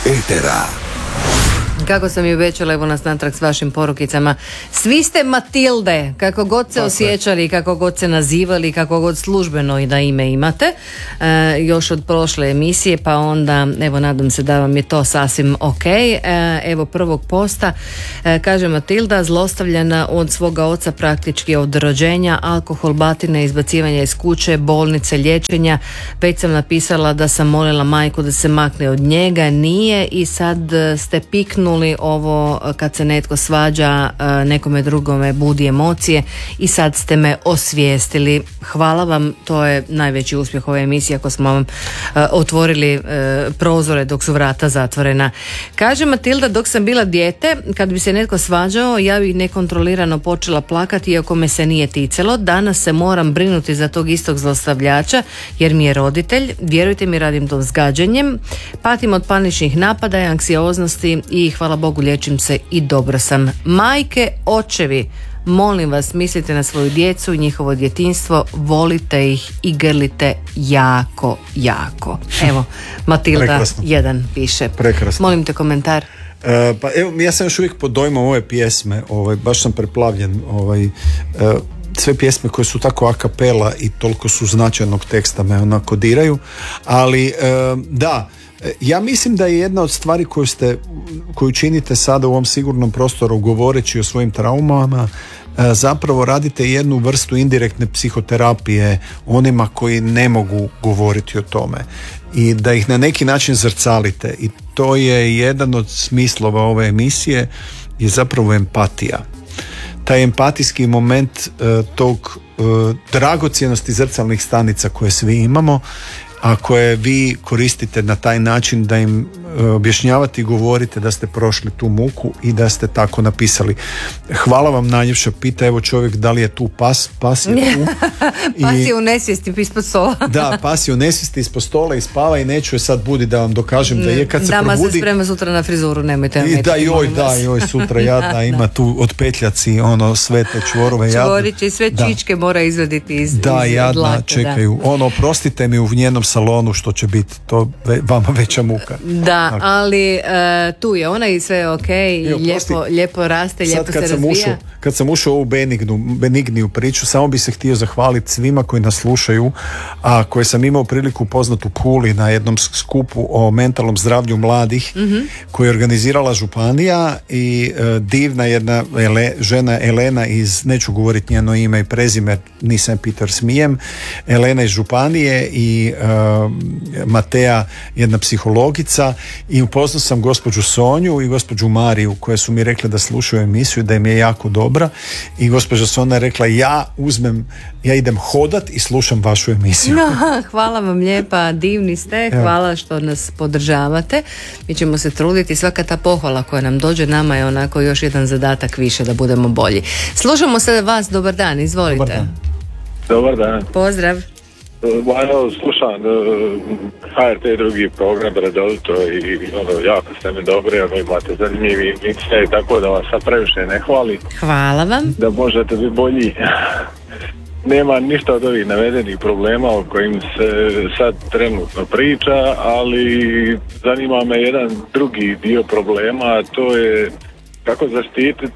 etera. Kako sam i obećala, evo nas natrag s vašim porukicama. Svi ste Matilde, kako god se osjećali, kako god se nazivali, kako god službeno i da ime imate, još od prošle emisije, pa onda, evo, nadam se da vam je to sasvim ok. Evo prvog posta, kaže Matilda, zlostavljena od svoga oca praktički od rođenja, alkohol, batine, izbacivanje iz kuće, bolnice, liječenja. Već sam napisala da sam molila majku da se makne od njega, nije, i sad ste piknuli ovo kad se netko svađa, nekome drugome budi emocije, i sad ste me osvijestili. Hvala vam, to je najveći uspjeh ove emisije, ako smo vam otvorili prozore dok su vrata zatvorena. Kaže Matilda, dok sam bila dijete, kad bi se netko svađao, ja bih nekontrolirano počela plakati iako me se nije ticalo. Danas se moram brinuti za tog istog zlostavljača jer mi je roditelj. Vjerujte mi, radim to s gađenjem, patim od paničnih napada i anksioznosti i hvala Bogu liječim se i dobro sam. Majke, očevi, molim vas, mislite na svoju djecu i njihovo djetinjstvo, volite ih i grlite jako, jako. Evo, Matilda Prekrasno. 1 piše. Prekrasno. Molim te komentar. Pa evo, ja sam još uvijek pod dojmom ove pjesme, baš sam preplavljen, sve pjesme koje su tako a capella i toliko su značajnog teksta me onako diraju, ali da, ja mislim da je jedna od stvari koju činite sada u ovom sigurnom prostoru govoreći o svojim traumama, zapravo radite jednu vrstu indirektne psihoterapije onima koji ne mogu govoriti o tome i da ih na neki način zrcalite, i to je jedan od smislova ove emisije, je zapravo empatija. Taj empatijski moment tog dragocjenosti zrcalnih stanica koje svi imamo, a koje vi koristite na taj način da im objašnjavate i govorite da ste prošli tu muku i da ste tako napisali. Hvala vam najljepša. Pita evo čovjek da li je tu pas je tu. Pas je u nesvijesti ispod stola. Da, pas je u nesvijesti ispod stola i spava i neću je sad budi da vam dokažem da je, kad se Dama probudi. se sprema sutra na frizuru, nemojte vam Joj, sutra jadna, ima tu od petljaci sve te čvorove jadne. Čvoriće i sve čičke mora izvaditi iz jadna, dlake, čekaju. Oprostite mi u njenom salonu što će biti to vama veća muka. Da, tako. Ali tu je ona i sve je ok, lijepo raste, lijepo se razvija. Kad sam ušao u ovu benigniju priču, samo bi se htio zahvaliti svima koji nas slušaju, a koje sam imao priliku upoznati u Puli na jednom skupu o mentalnom zdravlju mladih, koju je organizirala županija, i divna jedna žena Elena iz, neću govoriti njeno ime i prezime, nisam Peter smijem, Elena iz županije i Matea, jedna psihologica, i upoznao sam gospođu Sonju i gospođu Mariju koje su mi rekle da slušaju emisiju, da im je jako dobra, i gospođa Sonja je rekla ja idem hodat i slušam vašu emisiju. Hvala vam lijepa, divni ste, hvala što nas podržavate. Mi ćemo se truditi, svaka ta pohvala koja nam dođe nama je onako još jedan zadatak više da budemo bolji. Slušamo se vas, dobar dan, izvolite. Dobar dan. Pozdrav. Slušam HRT drugi program redovito i jako ste mi dobri, imate zanimljivi emisije i tako da vas sad previše ne hvali. Hvala vam. Da možete biti bolji. Nema ništa od ovih navedenih problema o kojim se sad trenutno priča, ali zanima me jedan drugi dio problema, a to je kako zaštititi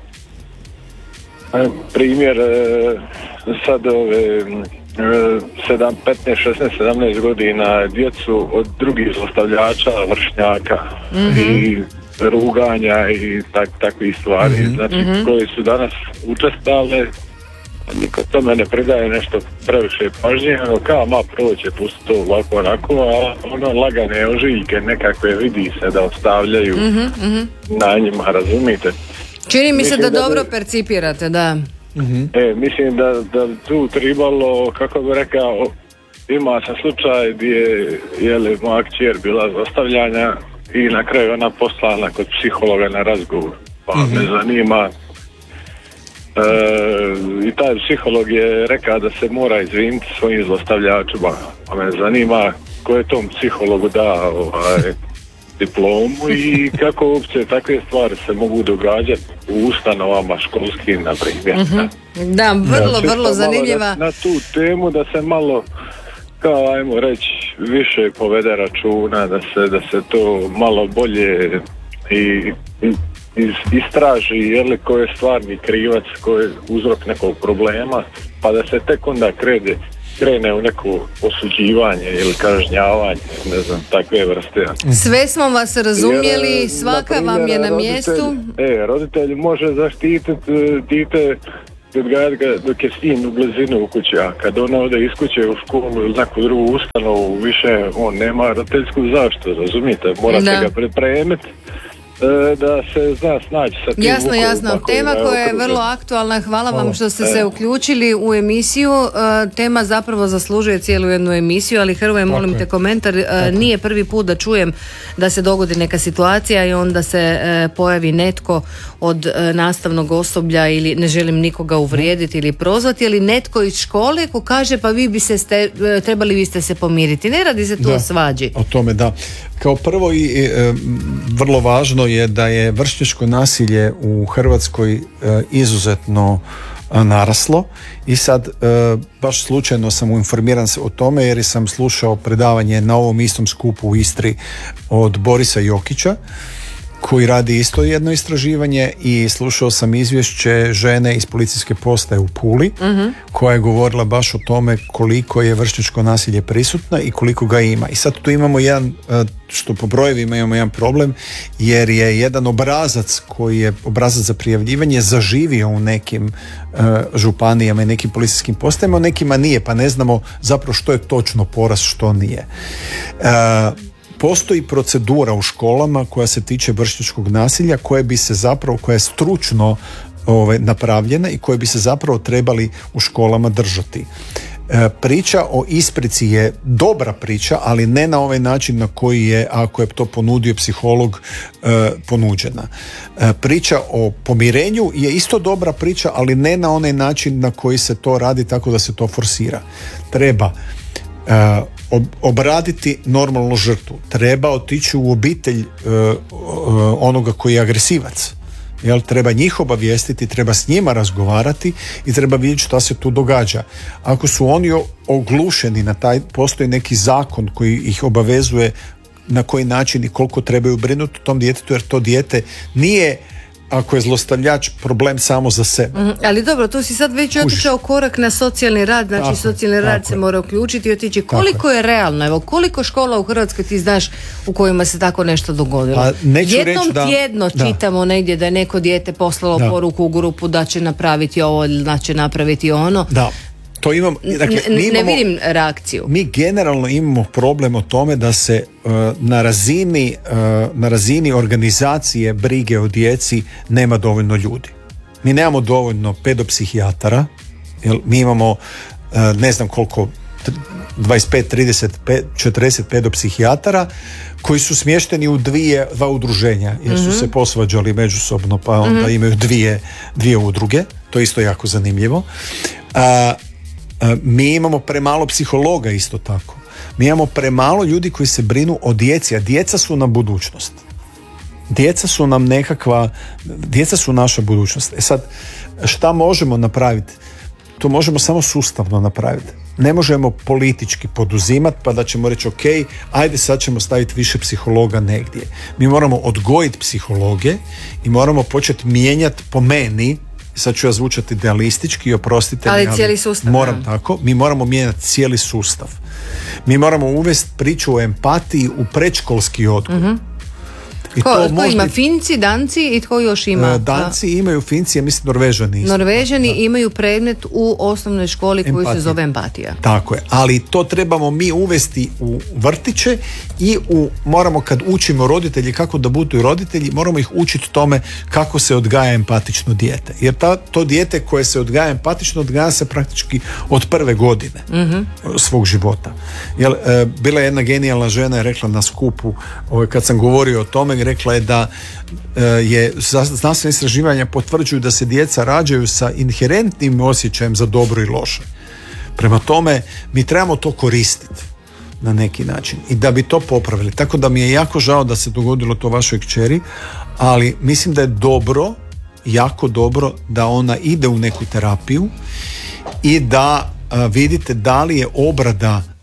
primjer sad ove 15, 16, 17 godina djecu od drugih zlostavljača, vršnjaka i ruganja i takvih stvari, koje su danas učestale. Niko tome ne pridaje nešto previše pažnje, kao proće, pusti to ovako onako, a lagane ožiljke nekakve vidi se da ostavljaju na njima, razumite? Čini mi se da dobro percipirate, da. Mislim da tu tribalo, kako bi rekao, ima sam slučaj gdje je moja kćer bila zlostavljanja i na kraju ona poslana kod psihologa na razgovor, pa me zanima, i taj psiholog je rekao da se mora izviniti svojim zlostavljačima, pa me zanima ko je tom psihologu dao diplomu i kako uopće takve stvari se mogu događati u ustanovama školskim, na primjer. Da, vrlo zanimljiva. Na tu temu da se malo kao ajmo reći više povede računa da se to malo bolje i istraži je li ko je stvarni krivac, ko je uzrok nekog problema, pa da se tek onda krene u neko osuđivanje ili kažnjavanje, ne znam, takve vrste. Sve smo vas razumjeli, jer, svaka vam je na mjestu. Roditelj može zaštititi dite dok je s njim u blizinu u kući, a kad on ode iz kuće u školu ili neku drugu ustanovu, više on nema roditeljsku zaštitu, razumijete? Morate ga pripremiti da se zna snaći sa tim. Jasno. Tema koja je vrlo aktualna. Hvala vam što ste se uključili u emisiju. Tema zapravo zaslužuje cijelu jednu emisiju, ali Hrvoje, molim te komentar. Nije prvi put da čujem da se dogodi neka situacija i onda se pojavi netko od nastavnog osoblja, ili ne želim nikoga uvrijediti ili prozvati, ali netko iz škole ko kaže pa vi biste se pomiriti. Ne radi se tu o svađi. O tome, da. Kao prvo i vrlo važno je da je vršnjačko nasilje u Hrvatskoj izuzetno naraslo i sad baš slučajno sam informiran o tome jer sam slušao predavanje na ovom istom skupu u Istri od Borisa Jokića koji radi isto jedno istraživanje, i slušao sam izvješće žene iz policijske postaje u Puli koja je govorila baš o tome koliko je vršnjačko nasilje prisutno i koliko ga ima. I sad tu imamo jedan, što po brojevima imamo jedan problem, jer je jedan obrazac koji je obrazac za prijavljivanje zaživio u nekim županijama i nekim policijskim postajama, u nekima nije, pa ne znamo zapravo što je točno porast, što nije. Postoji procedura u školama koja se tiče vršnjačkog nasilja koja je stručno napravljena i koje bi se zapravo trebali u školama držati. Priča o isprici je dobra priča, ali ne na ovaj način na koji je, ako je to ponudio psiholog, ponuđena. Priča o pomirenju je isto dobra priča, ali ne na onaj način na koji se to radi, tako da se to forsira. Treba obraditi normalnu žrtvu, treba otići u obitelj onoga koji je agresivac, treba njih obavijestiti, treba s njima razgovarati i treba vidjeti što se tu događa. Ako su oni oglušeni na taj, postoji neki zakon koji ih obavezuje na koji način i koliko trebaju brinuti o tom djetetu, jer to dijete nije, ako je zlostavljač, problem samo za sebe. Ali dobro, tu si sad već otišao korak na socijalni rad, znači socijalni rad se mora uključiti i otići. Koliko je realno, evo, koliko škola u Hrvatskoj ti znaš u kojima se tako nešto dogodilo? Jednom tjedno čitamo negdje da je neko dijete poslalo poruku u grupu da će napraviti ovo ili da će napraviti ono. Da. To imam, dakle, ne vidim reakciju. Mi generalno imamo problem o tome da se na razini organizacije brige o djeci nema dovoljno ljudi. Mi nemamo dovoljno pedopsihijatara, jer mi imamo ne znam koliko, 25, 30, 40 pedopsihijatara koji su smješteni u dva udruženja, jer su se posvađali međusobno, pa onda imaju dvije udruge. To je isto jako zanimljivo. Mi imamo premalo psihologa isto tako. Mi imamo premalo ljudi koji se brinu o djeci, a djeca su nam budućnost. Djeca su naša budućnost. Sad, šta možemo napraviti? To možemo samo sustavno napraviti. Ne možemo politički poduzimati pa da ćemo reći ok, ajde sad ćemo staviti više psihologa negdje. Mi moramo odgojiti psihologe i moramo početi mijenjati, po meni, sad ću ja zvučati idealistički i oprostite, ali cijeli sustav. Mi moramo mijenjati cijeli sustav. Mi moramo uvesti priču o empatiji u predškolski odgoj. I ko ima? Finci, Danci i tko još ima? Danci imaju, Finci, ja mislim Norvežani imaju predmet u osnovnoj školi koji se zove empatija. Tako je, ali to trebamo mi uvesti u vrtiće i moramo, kad učimo roditelji kako da budu roditelji, moramo ih učiti tome kako se odgaja empatično dijete. Jer to dijete koje se odgaja empatično, odgaja se praktički od prve godine svog života. Bila je jedna genijalna žena je rekla na skupu, kad sam govorio o tome, rekla je da je znanstvene istraživanja potvrđuju da se djeca rađaju sa inherentnim osjećajem za dobro i loše. Prema tome, mi trebamo to koristiti na neki način i da bi to popravili. Tako da mi je jako žao da se dogodilo to vašoj kćeri, ali mislim da je dobro, jako dobro da ona ide u neku terapiju i da vidite da li je obrada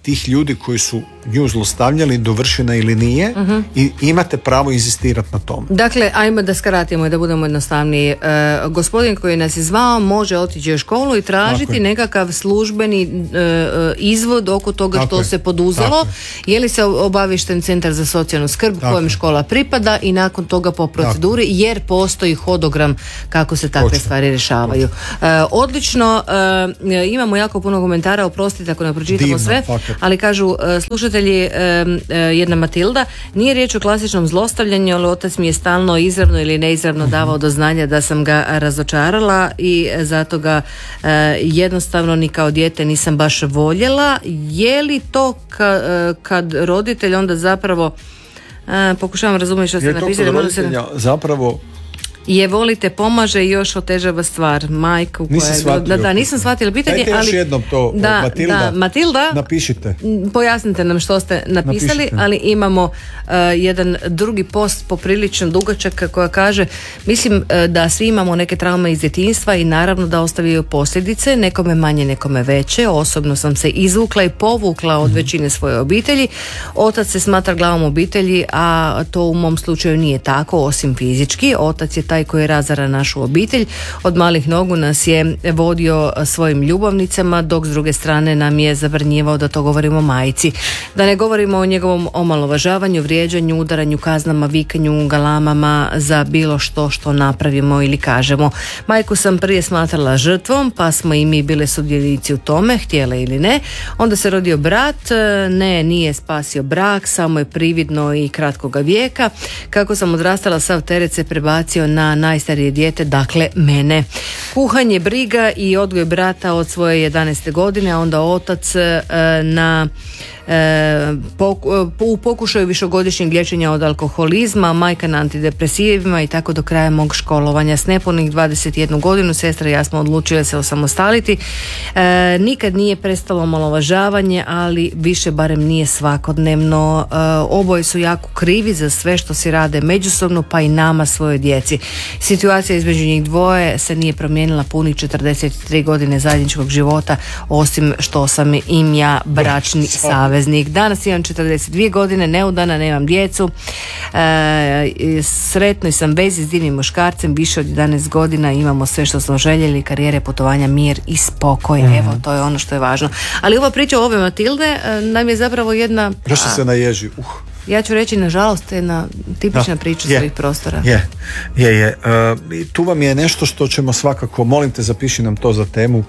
tih ljudi koji su nju zlostavljali dovršena ili nije i imate pravo inzistirati na tom. Dakle, ajmo da skratimo i da budemo jednostavniji. Gospodin koji nas je zvao može otići u školu i tražiti nekakav službeni izvod oko toga što se poduzelo. Je li se obavješten centar za socijalnu skrb kojem škola pripada i nakon toga po proceduri, jer postoji hodogram kako se takve stvari rješavaju. Odlično, imamo jako puno komentara, oprostite ako ne pročitamo sve, ali kažu slušatelji, jedna Matilda, nije riječ o klasičnom zlostavljanju, ali otac mi je stalno izravno ili neizravno davao do znanja da sam ga razočarala i zato ga jednostavno ni kao dijete nisam baš voljela. Je li to kad roditelj onda zapravo pokušavam razumjeti što ste napisali, zapravo je volite pomaže i još otežava stvar. Majku koja nisam shvatila pitanje. Dajte još jednom to, Matilda, napišite. Pojasnite nam što ste napisali. Napišite. Ali imamo jedan drugi post poprilično dugačak koja kaže, mislim da svi imamo neke traume iz djetinjstva i naravno da ostavljaju posljedice, nekome manje, nekome veće. Osobno sam se izvukla i povukla od većine svoje obitelji. Otac se smatra glavom obitelji, a to u mom slučaju nije tako, osim fizički. Otac je taj koji razara našu obitelj. Od malih nogu nas je vodio svojim ljubavnicama, dok s druge strane nam je zabranjivao da to govorimo majci. Da ne govorimo o njegovom omalovažavanju, vrijeđanju, udaranju, kaznama, vikanju, galamama za bilo što napravimo ili kažemo. Majku sam prije smatrala žrtvom, pa smo i mi bile sudjeljenici u tome, htjele ili ne. Onda se rodio brat, ne, nije spasio brak, samo je prividno i kratkoga vijeka. Kako sam odrastala, sav teret se prebacio na najstarije dijete, dakle mene. Kuhanje, briga i odgoj brata od svoje 11. godine, a onda otac u pokušaju višegodišnjeg liječenja od alkoholizma, majka na antidepresivima i tako do kraja mog školovanja. S nepunih 21 godinu sestra i ja smo odlučile se osamostaliti. Nikad nije prestalo omalovažavanje, ali više barem nije svakodnevno. Oboje su jako krivi za sve što si rade međusobno, pa i nama, svojoj djeci. Situacija između njih dvoje se nije promijenila punih 43 godine zajedničkog života, osim što sam im ja bračni saveznik. Danas imam 42 godine, neudana, nemam djecu, sretnoj sam vezi s divnim muškarcem, više od 11 godina, imamo sve što smo željeli, karijere, putovanja, mir i spokoj. Evo, to je ono što je važno. Ali ova priča o ove Matilde nam je zapravo jedna... Prošlo se naježi. Ja ću reći, nažalost, jedna tipična priča svojih prostora. Je. Tu vam je nešto što ćemo svakako, molim te, zapiši nam to za temu,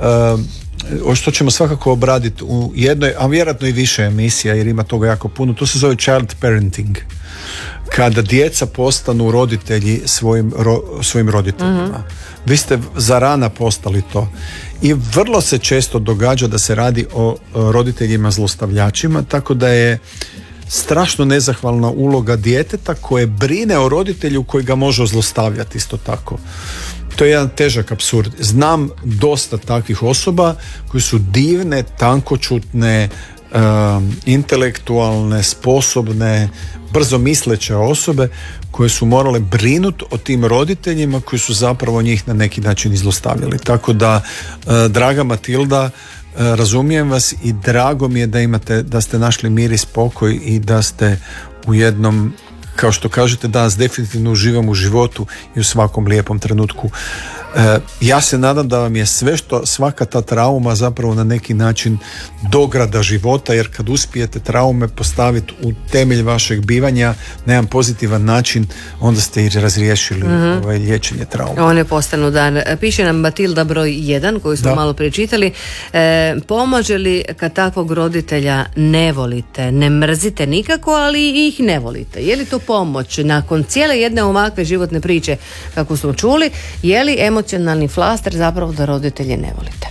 što ćemo svakako obraditi u jednoj, a vjerojatno i više emisija, jer ima toga jako puno. To se zove child parenting. Kada djeca postanu roditelji svojim roditeljima. Vi ste za rana postali to. I vrlo se često događa da se radi o roditeljima zlostavljačima, tako da je strašno nezahvalna uloga djeteta koje brine o roditelju koji ga može zlostavljati isto tako. To je jedan težak apsurd. Znam dosta takvih osoba koji su divne, tankočutne, intelektualne, sposobne, brzo misleće osobe koje su morale brinuti o tim roditeljima koji su zapravo njih na neki način izlostavljali. Tako da, draga Matilda, razumijem vas i drago mi je da ste našli mir i spokoj i da ste u jednom, kao što kažete, danas definitivno uživam u životu i u svakom lijepom trenutku. Ja se nadam da vam je svaka ta trauma zapravo na neki način dograda života, jer kad uspijete traume postaviti u temelj vašeg bivanja na jedan pozitivan način, onda ste i razriješili liječenje trauma. One postanu dan. Piše nam Matilda broj 1 koju smo malo prije čitali. Pomaže li kad takvog roditelja ne volite, ne mrzite nikako, ali ih ne volite? Je li to pomoć nakon cijele jedne ovakve životne priče kako smo čuli? Je li emocionalni flaster zapravo da roditelje ne volite?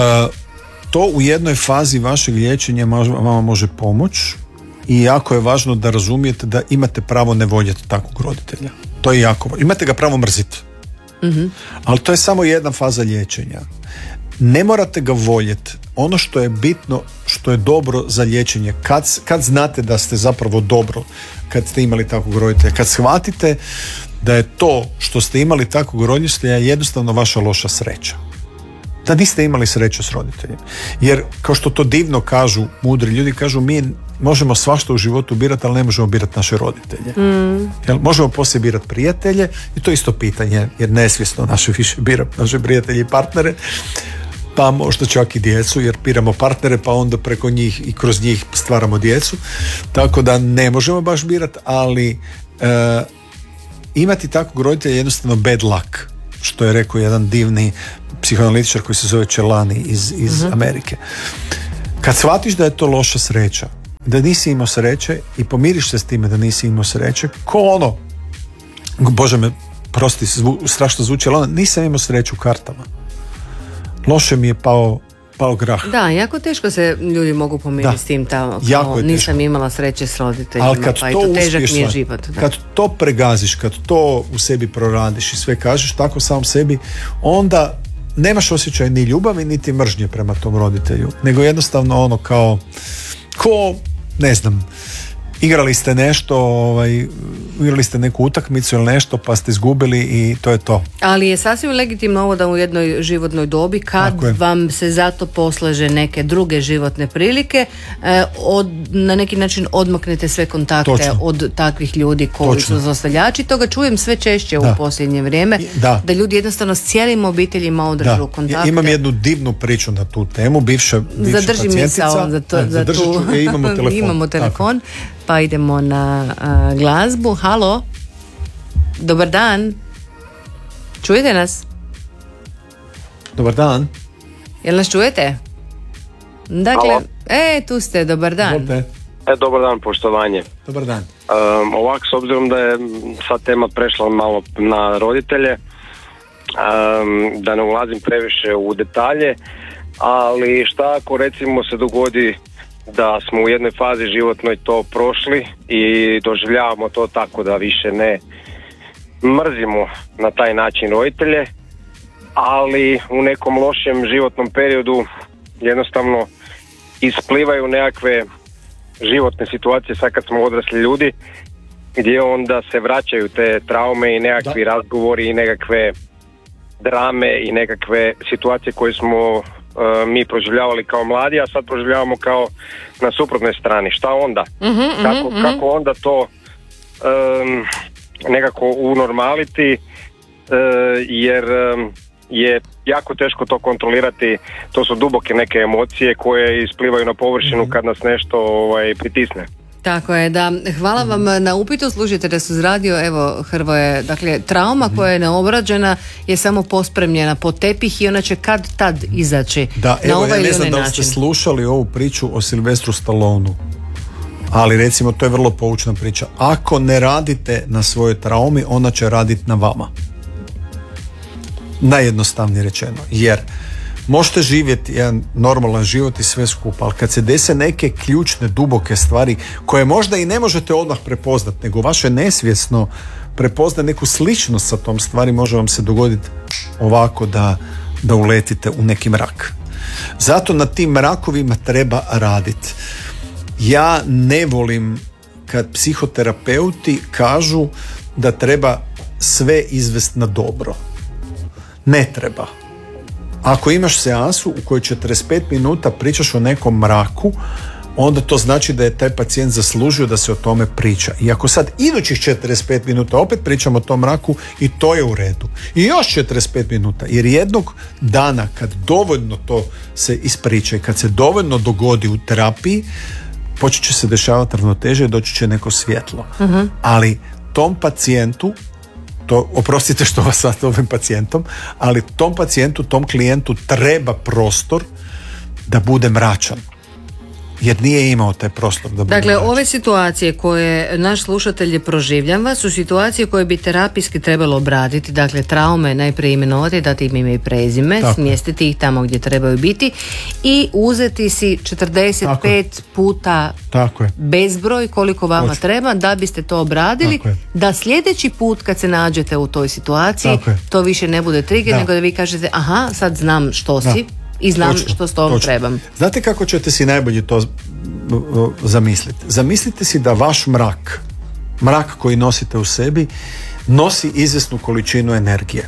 To u jednoj fazi vašeg liječenja vama može pomoć i jako je važno da razumijete da imate pravo ne voljeti takvog roditelja. To je jako važno. Imate ga pravo mrziti. Ali to je samo jedna faza liječenja. Ne morate ga voljeti. Ono što je bitno, što je dobro za liječenje, kad znate da ste zapravo dobro, kad ste imali takvog roditelja, kad shvatite da je to što ste imali takvog roditelja jednostavno vaša loša sreća. da niste imali sreću s roditeljima. Jer kao što to divno kažu mudri ljudi, kažu mi možemo svašta u životu birati, ali ne možemo birati naše roditelje. Jel, možemo poslije birati prijatelje i to je isto pitanje, jer nesvjesno naše više biramo naše prijatelje i partnere, pa možda čak i djecu, jer biramo partnere pa onda preko njih i kroz njih stvaramo djecu, tako da ne možemo baš birati, ali imati takvog roditelja je jednostavno bad luck, što je rekao jedan divni psihoanalitičar koji se zove Celani iz Amerike. Kad shvatiš da je to loša sreća, da nisi imao sreće i pomiriš se s time da nisi imao sreće, ko ono, Bože me prosti, strašno zvuči, ali nisam imao sreću u kartama. Loše mi je pao grah. Da, jako teško se ljudi mogu pomiriti s tim tamo. Nisam imala sreće s roditeljima, pa i to težak mi je život. Da. Kad to pregaziš, kad to u sebi proradiš i sve kažeš tako sam sebi, onda nemaš osjećaj ni ljubavi niti mržnje prema tom roditelju, nego jednostavno ono kao ne znam, igrali ste nešto, igrali ste neku utakmicu ili nešto pa ste izgubili i to je to. Ali je sasvim legitimno ovo da u jednoj životnoj dobi kad vam se zato poslaže neke druge životne prilike, na neki način odmaknete sve kontakte od takvih ljudi koji su zlostavljači. Toga čujem sve češće u posljednje vrijeme, da ljudi jednostavno s cijelim obiteljima održu kontakte. Imam jednu divnu priču na tu temu, bivša pacijentica. Imamo telefon. Pa idemo na glazbu. Halo, dobar dan, čujete nas? Dobar dan. Jel nas čujete? Dakle, halo. Tu ste, dobar dan. Dobar dan, poštovanje. Dobar dan. Ovako, s obzirom da je sad tema prešla malo na roditelje, da ne ulazim previše u detalje, ali šta ako recimo se dogodi da smo u jednoj fazi životnoj to prošli i doživljavamo to tako da više ne mrzimo na taj način roditelje, ali u nekom lošem životnom periodu jednostavno isplivaju nekakve životne situacije, sad kad smo odrasli ljudi, gdje onda se vraćaju te traume i nekakvi razgovori i nekakve drame i nekakve situacije koje smo mi proživljavali kao mladi, a sad proživljavamo kao na suprotnoj strani. Šta onda? Kako onda to nekako unormaliti, jer je jako teško to kontrolirati. To su duboke neke emocije koje isplivaju na površinu kad nas nešto pritisne. Tako je, da. Hvala vam na upitu, slušajte da su uz radio, evo Hrvoje, dakle trauma koja je neobrađena je samo pospremljena pod tepih i ona će kad tad izaći na ovaj ili onaj način. Ja ne znam da li ste slušali ovu priču o Silvestru Stalloneu, ali recimo to je vrlo poučna priča. Ako ne radite na svojoj traumi, ona će raditi na vama. Najjednostavnije rečeno, jer možete živjeti jedan normalan život i sve skupa, ali kad se dese neke ključne, duboke stvari koje možda i ne možete odmah prepoznat, nego vaše nesvjesno prepozna neku sličnost sa tom stvari, može vam se dogoditi ovako da uletite u neki mrak. Zato na tim mrakovima treba raditi. Ja ne volim kad psihoterapeuti kažu da treba sve izvesti na dobro. Ne treba. Ako imaš seansu u kojoj 45 minuta pričaš o nekom mraku, onda to znači da je taj pacijent zaslužio da se o tome priča. I ako sad idućih 45 minuta opet pričamo o tom mraku, i to je u redu. I još 45 minuta, jer jednog dana kad dovoljno to se ispriča i kad se dovoljno dogodi u terapiji, počet će se dešavati ravnoteže i doći će neko svjetlo. Ali tom pacijentu, oprostite što vas sad ovim pacijentom, ali tom pacijentu, tom klijentu treba prostor da bude mračan. Jer nije imao taj prostor da bude mračan. Dakle, ove situacije koje naš slušatelj proživljava su situacije koje bi terapijski trebalo obraditi. Dakle, traume najprije imenovati, dati im ime i prezime, smjestiti ih tamo gdje trebaju biti i uzeti si 45 puta bezbroj koliko vama treba da biste to obradili, da sljedeći put kad se nađete u toj situaciji to više ne bude trigger, nego da vi kažete aha, sad znam što si i znam što s tom trebam. Znate kako ćete si najbolje to zamisliti? Zamislite si da vaš mrak koji nosite u sebi, nosi izvjesnu količinu energije.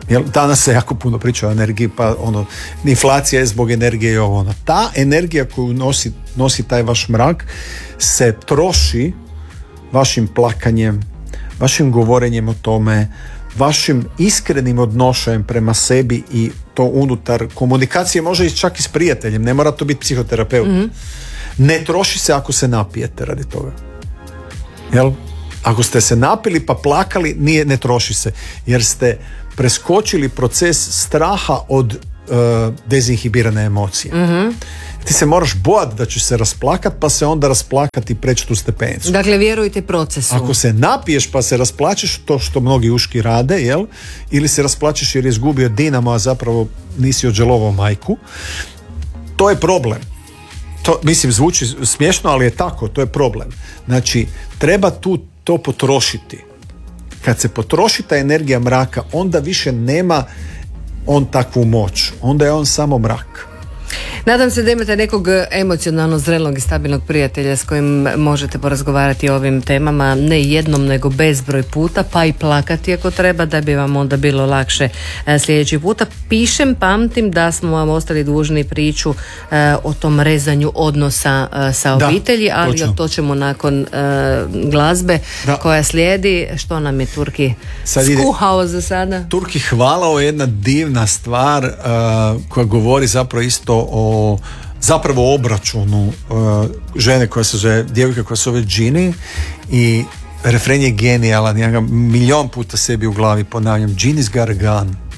Jel, danas se jako puno priča o energiji, pa inflacija je zbog energije i ovo ono. Ta energija koju nosi taj vaš mrak se troši vašim plakanjem, vašim govorenjem o tome, vašim iskrenim odnošajem prema sebi i to unutar komunikacije, može i čak i s prijateljem, ne mora to biti psihoterapeut. Ne troši se ako se napijete radi toga. Jel? Ako ste se napili pa plakali, ne troši se, jer ste preskočili proces straha od dezinhibirane emocije. Ti se moraš bojati da ćeš se rasplakat, pa se onda rasplakati i preći tu stepenicu. Dakle, vjerujte procesu. Ako se napiješ pa se rasplačeš, to što mnogi uški rade, jel? Ili se rasplačeš jer je izgubio Dinamo, a zapravo nisi odželovao majku, to je problem. To, mislim, zvuči smiješno, ali je tako, to je problem. Znači, treba to potrošiti. Kad se potroši ta energija mraka, onda više nema on takvu moć. Onda je on samo mrak. Nadam se da imate nekog emocionalno zrelog i stabilnog prijatelja s kojim možete porazgovarati o ovim temama, ne jednom nego bezbroj puta, pa i plakati ako treba, da bi vam onda bilo lakše sljedeći puta. Pamtim da smo vam ostali dužni priču o tom rezanju odnosa sa obitelji, ali točno. To ćemo nakon glazbe koja slijedi. Što nam je Turki skuhao za sada? Turki hvalao je jedna divna stvar koja govori zapravo isto o obračunu žene koja se zove, djevojka koja se zove Ginny, i refren je genijalan, ja ga milion puta sebi u glavi ponavljam, Ginny's got a gun.